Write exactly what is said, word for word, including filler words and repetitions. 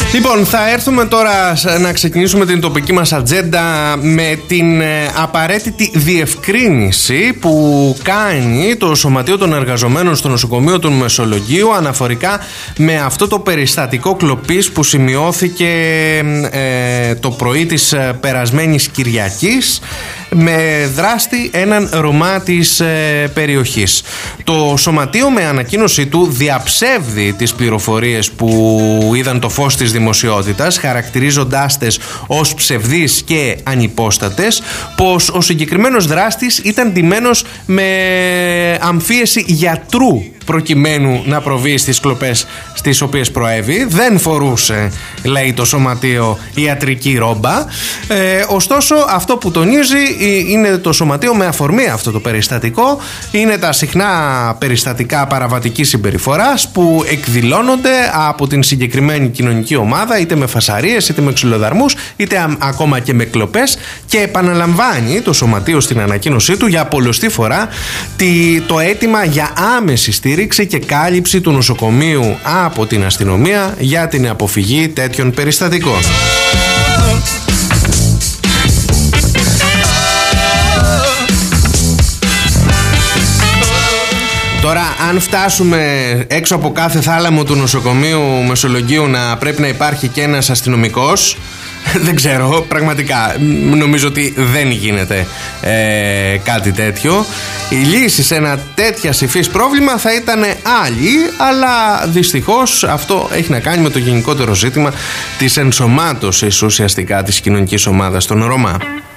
Λοιπόν, θα έρθουμε τώρα να ξεκινήσουμε την τοπική μας ατζέντα με την απαραίτητη διευκρίνηση που κάνει το Σωματείο των Εργαζομένων στο νοσοκομείο του Μεσολογγίου αναφορικά με αυτό το περιστατικό κλοπής που σημειώθηκε ε, το πρωί της περασμένης Κυριακής με δράστη έναν Ρωμά της ε, περιοχής. Το Σωματείο με ανακοίνωσή του διαψεύδει τις πληροφορίες που είδαν το φως της δημοσιότητας, χαρακτηρίζοντάς τες ως ψευδείς και ανυπόστατες, πως ο συγκεκριμένος δράστης ήταν ντυμένος με αμφίεση γιατρού προκειμένου να προβεί στις κλοπές στις οποίες προέβη. Δεν φορούσε, λέει το Σωματείο, ιατρική ρόμπα. Ε, ωστόσο, αυτό που τονίζει είναι το Σωματείο με αφορμή αυτό το περιστατικό είναι τα συχνά περιστατικά παραβατικής συμπεριφοράς που εκδηλώνονται από την συγκεκριμένη κοινωνική ομάδα, είτε με φασαρίες, είτε με ξυλοδαρμούς, είτε α, ακόμα και με κλοπές, και επαναλαμβάνει το Σωματείο στην ανακοίνωσή του για πολλοστή φορά τη, το αίτημα για άμεση στήριξη και κάλυψη του νοσοκομείου από την αστυνομία για την αποφυγή τέτοιων περιστατικών. Τώρα, αν φτάσουμε έξω από κάθε θάλαμο του νοσοκομείου Μεσολογγίου να πρέπει να υπάρχει και ένας αστυνομικός, δεν ξέρω, πραγματικά νομίζω ότι δεν γίνεται ε, κάτι τέτοιο. Η λύση σε ένα τέτοια υφής πρόβλημα θα ήταν άλλη, αλλά δυστυχώς αυτό έχει να κάνει με το γενικότερο ζήτημα της ενσωμάτωσης ουσιαστικά της κοινωνικής ομάδας των Ρωμά.